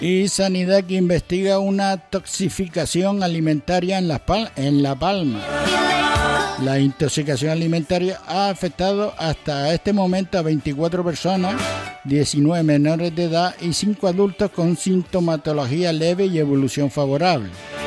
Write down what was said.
Y Sanidad que investiga una toxificación alimentaria en La Palma. La intoxicación alimentaria ha afectado hasta este momento a 24 personas, 19 menores de edad y 5 adultos con sintomatología leve y evolución favorable.